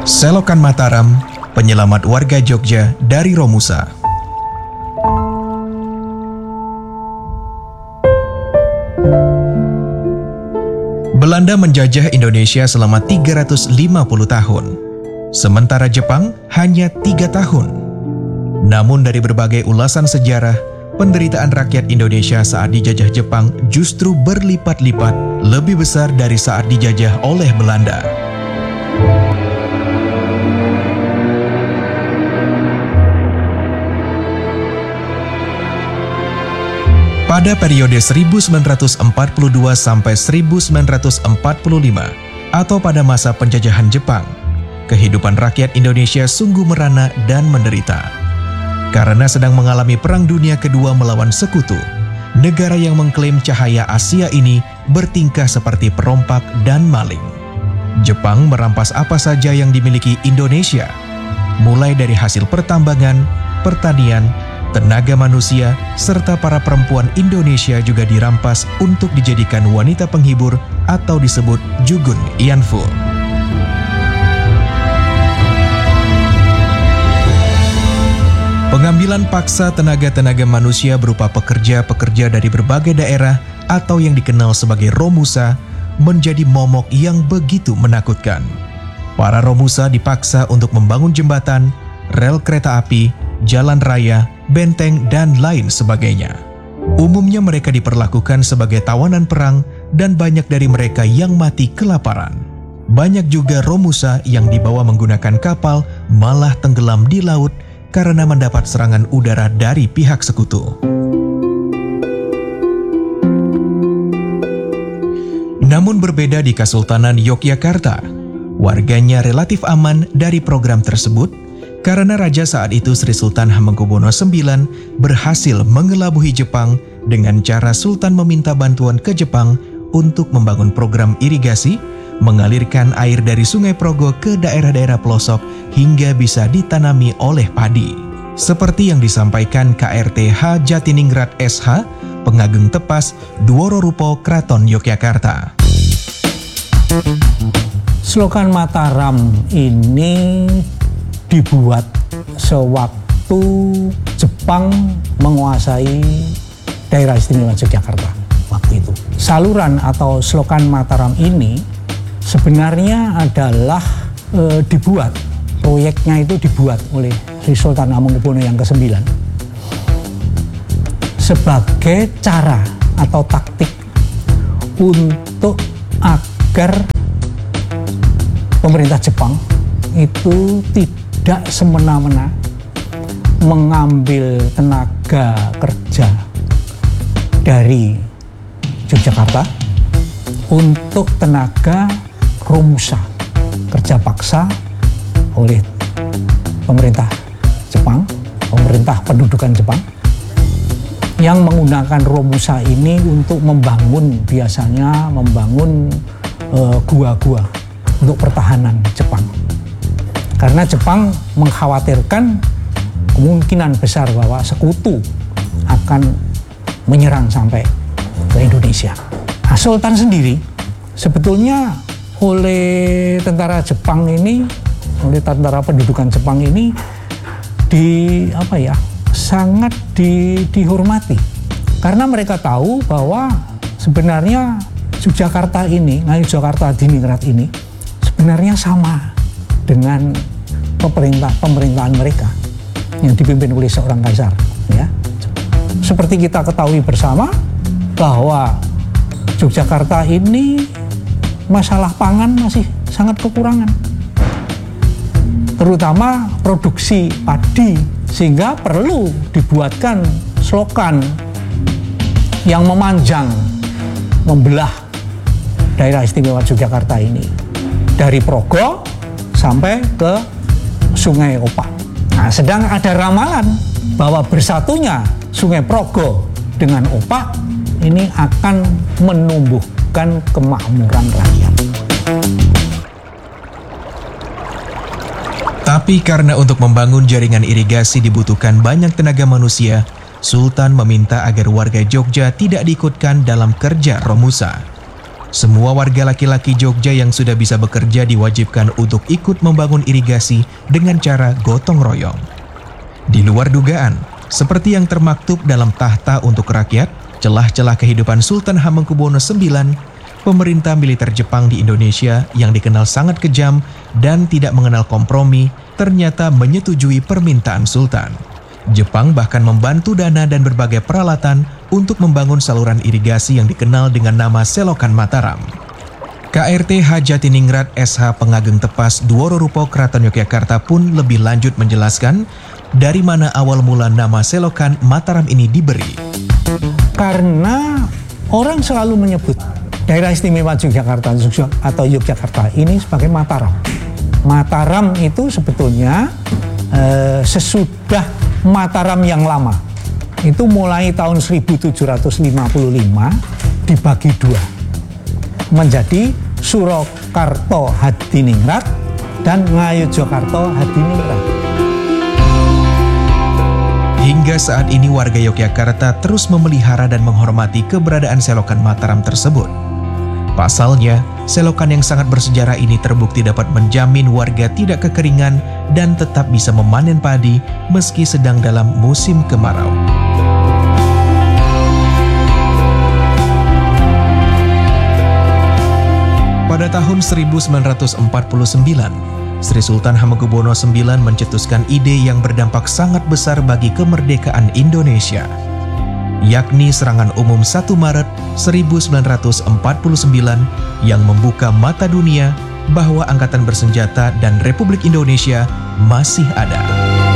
Selokan Mataram, penyelamat warga Jogja dari Romusa. Belanda menjajah Indonesia selama 350 tahun, sementara Jepang hanya 3 tahun. Namun dari berbagai ulasan sejarah, penderitaan rakyat Indonesia saat dijajah Jepang justru berlipat-lipat lebih besar dari saat dijajah oleh Belanda. Pada periode 1942 sampai 1945 atau pada masa penjajahan Jepang, kehidupan rakyat Indonesia sungguh merana dan menderita. Karena sedang mengalami Perang Dunia Kedua melawan sekutu, negara yang mengklaim cahaya Asia ini bertingkah seperti perompak dan maling. Jepang merampas apa saja yang dimiliki Indonesia, mulai dari hasil pertambangan, pertanian, tenaga manusia, serta para perempuan Indonesia juga dirampas untuk dijadikan wanita penghibur atau disebut Jugun Ianfu. Pengambilan paksa tenaga-tenaga manusia berupa pekerja-pekerja dari berbagai daerah atau yang dikenal sebagai Romusa menjadi momok yang begitu menakutkan. Para Romusa dipaksa untuk membangun jembatan, rel kereta api, jalan raya, benteng, dan lain sebagainya. Umumnya mereka diperlakukan sebagai tawanan perang dan banyak dari mereka yang mati kelaparan. Banyak juga Romusa yang dibawa menggunakan kapal malah tenggelam di laut karena mendapat serangan udara dari pihak sekutu. Namun berbeda di Kesultanan Yogyakarta, warganya relatif aman dari program tersebut karena raja saat itu Sri Sultan Hamengkubuwono IX berhasil mengelabuhi Jepang dengan cara Sultan meminta bantuan ke Jepang untuk membangun program irigasi, mengalirkan air dari Sungai Progo ke daerah-daerah pelosok hingga bisa ditanami oleh padi. Seperti yang disampaikan KRT H. Jatiningrat SH, Pengageng Tepas, Dworo Rupo, Kraton Yogyakarta. Selokan Mataram ini dibuat sewaktu Jepang menguasai daerah istimewa Yogyakarta waktu itu. Saluran atau selokan Mataram ini sebenarnya adalah proyeknya itu dibuat oleh Sri Sultan Hamengkubuwono yang ke-9 sebagai cara atau taktik untuk agar pemerintah Jepang itu tidak semena-mena mengambil tenaga kerja dari Yogyakarta untuk tenaga Romusa, kerja paksa oleh pemerintah Jepang, pemerintah pendudukan Jepang yang menggunakan Romusa ini untuk biasanya membangun gua-gua untuk pertahanan Jepang. Karena Jepang mengkhawatirkan kemungkinan besar bahwa sekutu akan menyerang sampai ke Indonesia. Nah, Sultan sendiri sebetulnya oleh tentara Jepang ini, oleh tentara pendudukan Jepang ini sangat dihormati. Karena mereka tahu bahwa sebenarnya Yogyakarta ini, Yogyakarta Diningrat ini sebenarnya sama dengan pemerintahan mereka yang dipimpin oleh seorang kaisar, ya. Seperti kita ketahui bersama bahwa Yogyakarta ini masalah pangan masih sangat kekurangan, terutama produksi padi, sehingga perlu dibuatkan selokan yang memanjang membelah daerah istimewa Yogyakarta ini dari Progo sampai ke Sungai Opak. Nah, sedang ada ramalan bahwa bersatunya Sungai Progo dengan Opak ini akan menumbuhkan kemakmuran rakyat. Tapi karena untuk membangun jaringan irigasi dibutuhkan banyak tenaga manusia, Sultan meminta agar warga Jogja tidak diikutkan dalam kerja Romusa. Semua warga laki-laki Jogja yang sudah bisa bekerja diwajibkan untuk ikut membangun irigasi dengan cara gotong royong. Di luar dugaan, seperti yang termaktub dalam Tahta untuk Rakyat, celah-celah kehidupan Sultan Hamengkubuwono IX, pemerintah militer Jepang di Indonesia yang dikenal sangat kejam dan tidak mengenal kompromi, ternyata menyetujui permintaan Sultan. Jepang bahkan membantu dana dan berbagai peralatan untuk membangun saluran irigasi yang dikenal dengan nama Selokan Mataram. KRT Hajatiningrat SH Pengageng Tepas Dworo Rupo Kraton Yogyakarta pun lebih lanjut menjelaskan dari mana awal mula nama Selokan Mataram ini diberi. Karena orang selalu menyebut daerah istimewa Yogyakarta atau Yogyakarta ini sebagai Mataram. Mataram itu sebetulnya sesudah Mataram yang lama. Itu mulai tahun 1755 dibagi dua. Menjadi Surakarta Hadiningrat dan Ngayogyakarta Hadiningrat. Hingga saat ini warga Yogyakarta terus memelihara dan menghormati keberadaan Selokan Mataram tersebut. Pasalnya, selokan yang sangat bersejarah ini terbukti dapat menjamin warga tidak kekeringan dan tetap bisa memanen padi meski sedang dalam musim kemarau. Pada tahun 1949, Sri Sultan Hamengkubuwono IX mencetuskan ide yang berdampak sangat besar bagi kemerdekaan Indonesia, yakni serangan umum 1 Maret 1949 yang membuka mata dunia bahwa angkatan bersenjata dan Republik Indonesia masih ada.